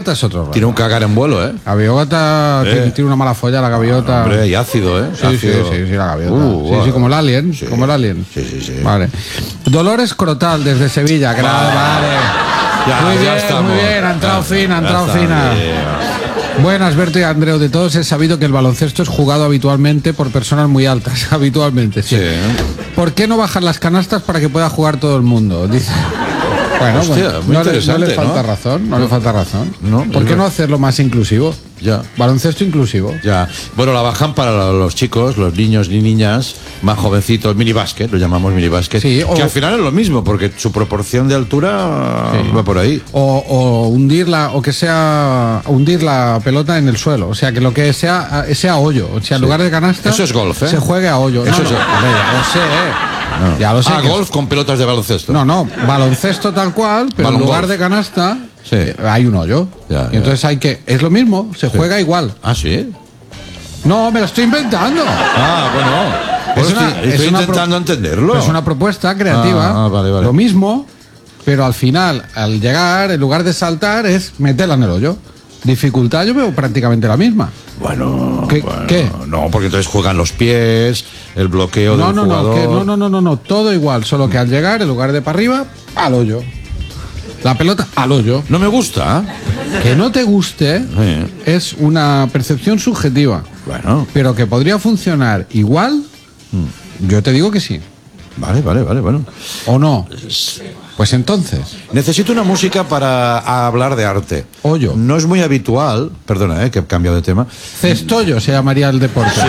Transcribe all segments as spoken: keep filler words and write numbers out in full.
gaviota es otro rollo. Tiene un cagar en vuelo, ¿eh? La gaviota Eh. tiene, tiene una mala folla, la gaviota. Hombre, y ácido, ¿eh? Sí, sí, Ácido. sí, sí, la gaviota. Uh, sí, bueno. sí, como el alien. Sí. Como el alien. Sí, sí, sí. Vale. Dolores Crotal desde Sevilla. Gra- vale. Ya, muy ya bien, estamos. muy bien. Ha entrado Ya, fina, ha ya entrado está fina. bien. Buenas, Berto y Andreu. De todos es sabido que el baloncesto es jugado habitualmente por personas muy altas. Habitualmente, sí. Sí. ¿Por qué no bajan las canastas para que pueda jugar todo el mundo? Dice. Bueno, Hostia, bueno, muy no, le, no interesante, le falta ¿no? razón, no le falta razón. No, ¿Por es qué no verdad. hacerlo más inclusivo? Ya. Baloncesto inclusivo. Ya. Bueno, la bajan para los chicos, los niños y niñas más jovencitos, minibásquet, lo llamamos minibásquet, Sí, o- que al final es lo mismo, porque su proporción de altura Sí. va por ahí. O, o hundirla, o que sea hundir la pelota en el suelo. O sea, que lo que sea sea hoyo. O sea, en lugar de canasta. Eso es golf, ¿eh? Se juegue a hoyo. Eso No, es- no, hombre, ya lo sé, ¿eh? Ya lo sé. Ah, que- golf con pelotas de baloncesto. No, no, baloncesto tal cual, pero Balón en lugar golf. de canasta Sí. eh, hay un hoyo. Ya, y entonces hay que. Es lo mismo, se juega igual. Ah, sí. No, me lo estoy inventando. Ah, bueno. Pues Es una- estoy, es estoy una intentando pro- entenderlo. Es una propuesta creativa. Ah, ah, vale, vale. Lo mismo, pero al final, al llegar, en lugar de saltar, es meterla en el hoyo. Dificultad yo veo prácticamente la misma. Bueno, ¿Qué- bueno, qué? no, porque entonces juegan los pies, el bloqueo No, del no, no, jugador. que no, no, no, no, no, todo igual, solo que al llegar, en lugar de para arriba, al hoyo. La pelota al hoyo. No me gusta. ¿eh? Que no te guste Sí. es una percepción subjetiva, Bueno, pero que podría funcionar igual, yo te digo que sí. vale, vale, vale, bueno. ¿O no? Pues entonces, Necesito una música para hablar de arte. Hoyo. No es muy habitual, perdona, eh, que he cambiado de tema. cestollo se llamaría el deporte.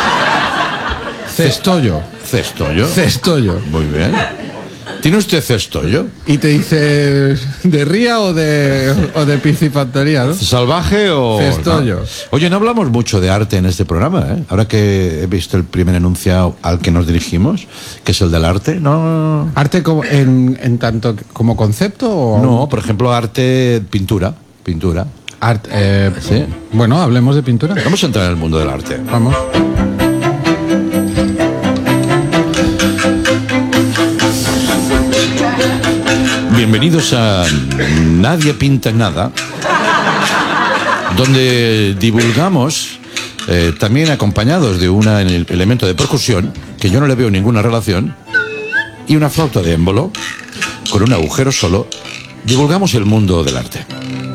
Cestollo. Cestollo. Cestollo. Muy bien. ¿Tiene usted cestollo? Y te dice, ¿de ría o de, o de piscifactoría, no? ¿Salvaje o...? Cestollo. no? Oye, no hablamos mucho de arte en este programa, ¿eh? Ahora que he visto el primer enunciado al que nos dirigimos, que es el del arte, ¿no? ¿Arte como, en, en tanto como concepto o...? No, por ejemplo, arte, pintura, pintura. Art- eh, Sí. Bueno, hablemos de pintura. Vamos a entrar en el mundo del arte. Vamos. Bienvenidos a Nadie Pinta Nada, donde divulgamos, eh, también acompañados de un elemento de percusión, que yo no le veo ninguna relación, y una flauta de émbolo, con un agujero solo, divulgamos el mundo del arte.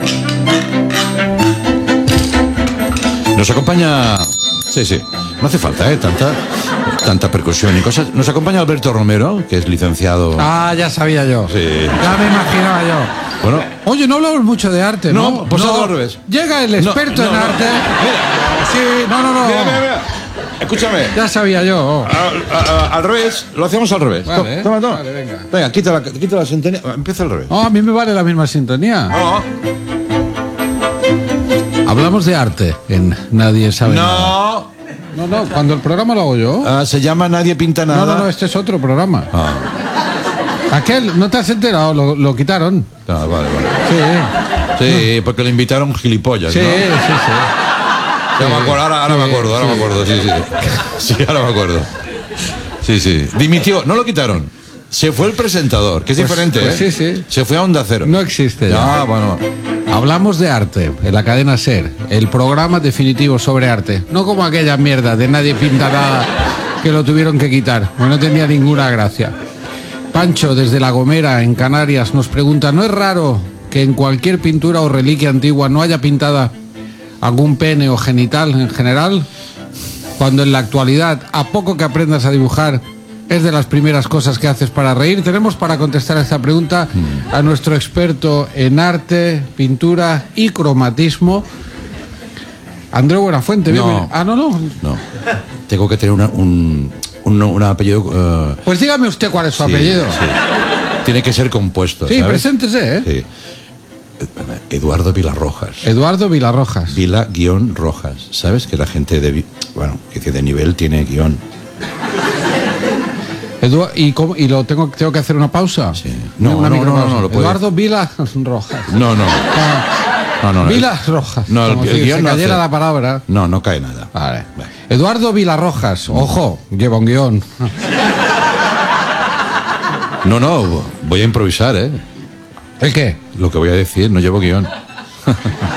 Nos acompaña... Sí, sí, no hace falta, ¿eh? Tanta, tanta percusión y cosas. Nos acompaña Alberto Romero, que es licenciado... Ah, ya sabía yo. Sí. Ya me imaginaba yo. Bueno, Oye, no hablamos mucho de arte, ¿no? No, pues todo al revés. Llega el experto No, no, en no. arte. Mira. Sí, no, no, no. mira, mira, mira. Escúchame. Ya sabía yo. Al, a- a- al revés, lo hacemos al revés. Vale, toma, toma. vale, venga. Venga, quita la, quita la sintonía. Empieza al revés. Oh, a mí me vale la misma sintonía. No, Hablamos de arte en Nadie sabe nada. no. No, no, cuando el programa lo hago yo. Ah, se llama Nadie Pinta Nada. No, no, no, este es otro programa. Ah, Aquel, ¿no te has enterado? Lo, lo quitaron. ah, vale, vale. Sí, Sí, porque le invitaron gilipollas, sí, ¿no? sí, sí. Ya me acuerdo, ahora, ahora Sí, me acuerdo, ahora sí. me acuerdo, sí, sí. Sí, ahora me acuerdo. Sí, sí. Dimitió, no lo quitaron. Se fue el presentador, que es Pues- diferente, pues ¿eh? sí, sí. Se fue a Onda Cero. No existe ya. Ah, bueno. Hablamos de arte en la cadena SER, el programa definitivo sobre arte. No como aquella mierda de Nadie Pinta Nada que lo tuvieron que quitar, porque no tenía ninguna gracia. Pancho, desde La Gomera, en Canarias, nos pregunta, ¿no es raro que en cualquier pintura o reliquia antigua no haya pintada algún pene o genital en general? Cuando en la actualidad, a poco que aprendas a dibujar, es de las primeras cosas que haces para reír. Tenemos para contestar a esta pregunta a nuestro experto en arte, pintura y cromatismo, Andreu Buenafuente. No. Bienvenido. Ah, no, no. No. Tengo que tener una, un, un, un apellido... eh, Pues dígame usted cuál es su sí, apellido. sí. Tiene que ser compuesto, Sí, ¿sabes? preséntese, ¿eh? Sí. Eduardo Vilarrojas. Eduardo Vilarrojas. Vila guión Rojas. ¿Sabes? Que la gente de... vi- Bueno, que dice de nivel tiene guión. Edu- ¿Y, cómo- ¿Y lo tengo, tengo que hacer una pausa? Sí. No, Una no, micropausa. no, no, lo puede- Eduardo Vila Rojas. No, no. Ah, No, no, no. Vilas Rojas. No, el- como el si guión se no cayera hace- la palabra. No, no cae nada. Vale. Vale. Eduardo Vilarrojas, ojo, lleva un guión. No, no, voy a improvisar, ¿eh? ¿El qué? Lo que voy a decir, no llevo guión.